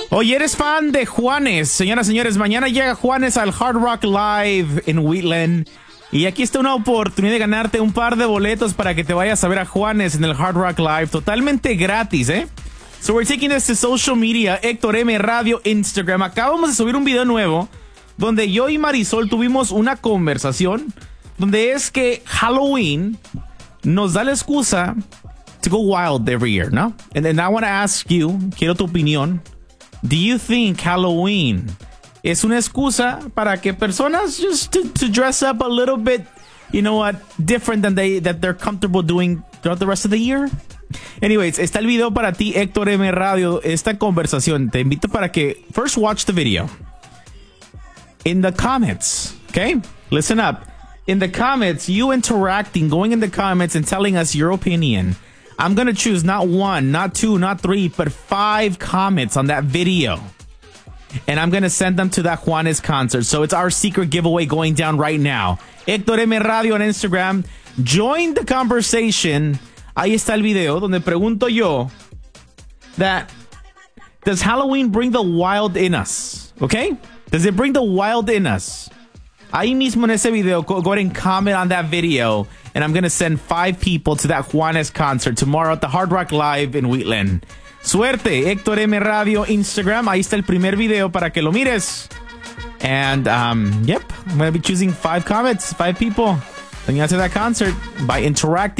Oye, ¿eres fan de Juanes? Señoras y señores, mañana llega Juanes al Hard Rock Live en Wheatland. Y aquí está una oportunidad de ganarte un par de boletos para que te vayas a ver a Juanes en el Hard Rock Live. Totalmente gratis, ¿eh? So we're taking this to social media, Héctor M Radio, Instagram. Acabamos de subir un video nuevo donde yo y Marisol tuvimos una conversación donde es que Halloween nos da la excusa to go wild every year, ¿no? And then I want to ask you, quiero tu opinión. Do you think Halloween es una excusa para que personas just to dress up a little bit, you know what, different than that they're comfortable doing throughout the rest of the year? Anyways, está el video para ti, Héctor M Radio, esta conversación. Te invito para que first watch the video. In the comments, okay? Listen up. In the comments, you interacting, going in the comments and telling us your opinion. I'm going to choose not one, not two, not three, but 5 comments on that video. And I'm going to send them to that Juanes concert. So it's our secret giveaway going down right now. Héctor M Radio on Instagram. Join the conversation. Ahí está el video donde pregunto yo that does Halloween bring the wild in us? Okay? Does it bring the wild in us? Ahí mismo en ese video, go ahead and comment on that video. And I'm going to send 5 people to that Juanes concert tomorrow at the Hard Rock Live in Wheatland. Suerte, Héctor M Radio, Instagram. Ahí está el primer video para que lo mires. And, yep, I'm going to be choosing 5 comments, 5 people. Then you to that concert by interacting.